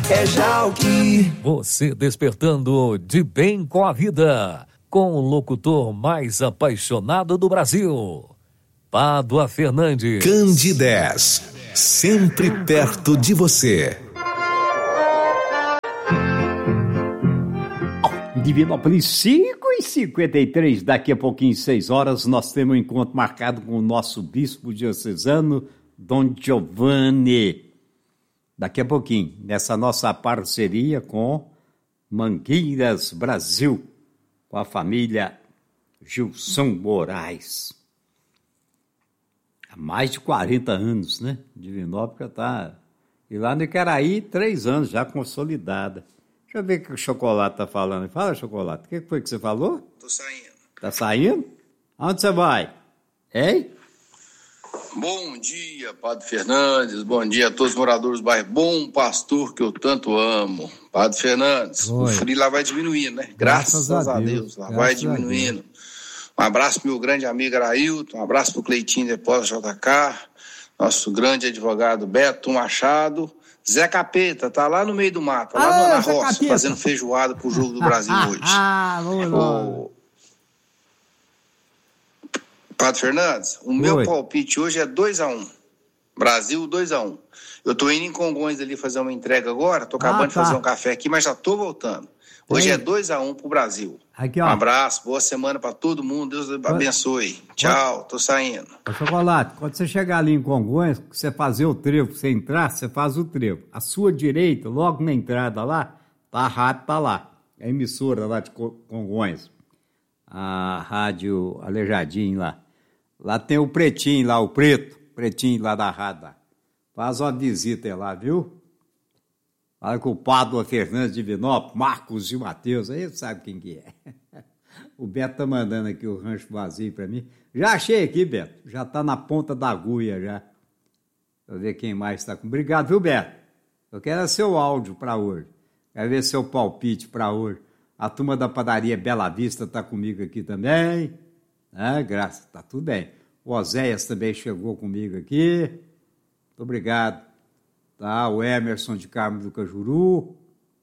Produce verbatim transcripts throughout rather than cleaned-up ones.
é Jalki. Você despertando de bem com a vida, com o locutor mais apaixonado do Brasil, Pádua Fernandes. Candidez, sempre perto de você. Divinópolis, cinco e cinquenta e três, daqui a pouquinho, seis horas, nós temos um encontro marcado com o nosso bispo diocesano, Dom Giovanni. Daqui a pouquinho, nessa nossa parceria com Mangueiras Brasil, com a família Gilson Moraes. Há mais de quarenta anos, né? Divinópolis está... E lá no Icaraí, três anos já consolidada. Deixa eu ver o que o Chocolate está falando. Fala, Chocolate, o que foi que você falou? Tô saindo. Tá saindo? Aonde você vai? Hein? Bom dia, Padre Fernandes. Bom dia a todos os moradores do bairro Bom Pastor, que eu tanto amo. Padre Fernandes, Oi. O frio lá vai diminuindo, né? Graças, Graças a, Deus, Deus lá Graças vai diminuindo. Um abraço pro meu grande amigo Arailton, um abraço pro Cleitinho Depósito J K, nosso grande advogado Beto Machado. Zé Capeta, tá lá no meio do mato, lá ah, na roça, Capeta. Fazendo feijoada pro Jogo do Brasil hoje. Ah, vamos Padre Fernandes, o Oi. meu palpite hoje é dois a um. Brasil dois a um. Eu tô indo em Congonhas ali fazer uma entrega agora, tô acabando ah, tá. de fazer um café aqui, mas já tô voltando. Hoje Ei. é dois a um pro Brasil. Aqui, ó. Um abraço, boa semana pra todo mundo, Deus abençoe. Quando... Tchau, tô saindo. Ô, Chocolate, quando você chegar ali em Congonhas, você fazer o trevo, você entrar, você faz o trevo. A sua direita, logo na entrada lá, tá a rádio, tá lá. É a emissora lá de Congonhas. A rádio Aleijadinho lá. Lá tem o pretinho lá, o preto, pretinho lá da rádio lá. Faz uma visita lá, viu? Fala com o Pádua Fernandes de Divinópolis, Marcos e o Matheus, aí sabe quem que é. O Beto tá mandando aqui o rancho vazio para mim. Já achei aqui, Beto, já tá na ponta da agulha já. Deixa eu ver quem mais está com. Obrigado, viu, Beto? Eu quero seu áudio para hoje. Quero ver seu palpite para hoje. A turma da padaria Bela Vista tá comigo aqui também. Ah, graças, tá tudo bem. O Oséias também chegou comigo aqui. Muito obrigado. Tá, o Emerson de Carmo do Cajuru,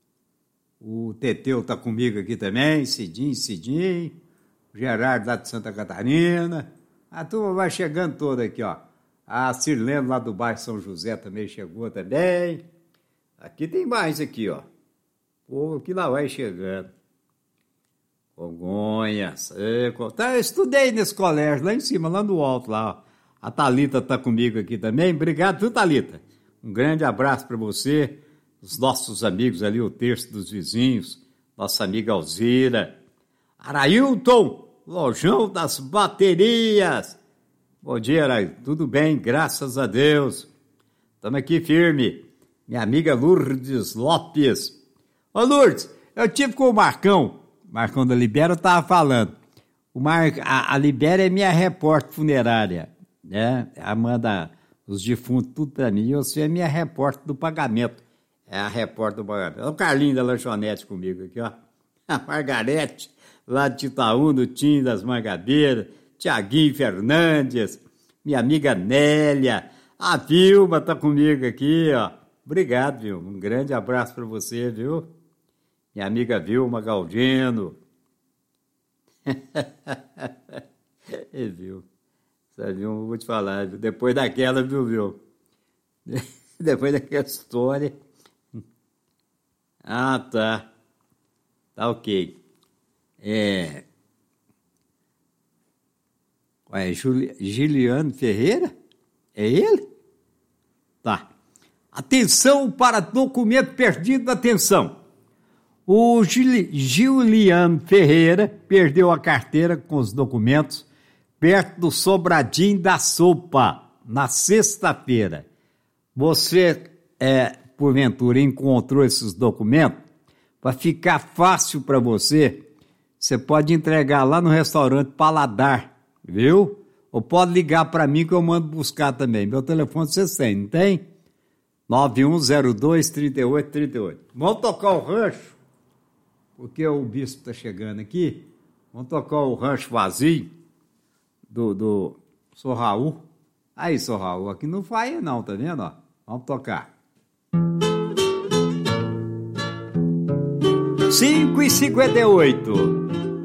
o Teteu tá comigo aqui também, Cidinho, Cidinho, o Gerardo lá de Santa Catarina, a turma vai chegando toda aqui, ó. A Cirlene lá do bairro São José também chegou também. Aqui tem mais aqui, ó. O povo que lá vai chegando. Congonhas. É, tá, eu estudei nesse colégio, lá em cima, lá no alto, lá, ó. A Thalita tá comigo aqui também. Obrigado, viu, Thalita? Um grande abraço para você, os nossos amigos ali, o Terço dos Vizinhos, nossa amiga Alzira. Arailton, Lojão das Baterias. Bom dia, Arailton. Tudo bem, graças a Deus. Estamos aqui firme. Minha amiga Lourdes Lopes. Ô, Lourdes, eu tive com o Marcão, Marcão da Libera, eu estava falando. O Mar... a, a Libera é minha repórter funerária, né? A Amanda... os defuntos, tudo para mim. E você é minha repórter do pagamento. É a repórter do pagamento. Olha o Carlinho da lanchonete comigo aqui, ó. A Margarete, lá de Itaúna, o Tim das Mangabeiras, Tiaguinho Fernandes, minha amiga Nélia, a Vilma tá comigo aqui, ó. Obrigado, Vilma. Um grande abraço para você, viu? Minha amiga Vilma Galdino. E viu? Sabe, eu vou te falar, viu? Depois daquela, viu, viu? Depois daquela história. Ah, tá. Tá ok. É. Ué, Juli... Giliano Ferreira? É ele? Tá. Atenção para documento perdido, atenção. O Gili... Giliano Ferreira perdeu a carteira com os documentos perto do Sobradinho da Sopa, na sexta-feira. Você, é, porventura, encontrou esses documentos? Para ficar fácil para você, você pode entregar lá no restaurante Paladar, viu? Ou pode ligar para mim que eu mando buscar também. Meu telefone você tem, não tem? nove um zero dois, três oito três oito. Vamos tocar o rancho, porque o bispo está chegando aqui. Vamos tocar o rancho vazio do, do Sr. Raul. Aí, Sr. Raul, aqui não falha não, tá vendo? Ó, vamos tocar. cinco e cinquenta e oito.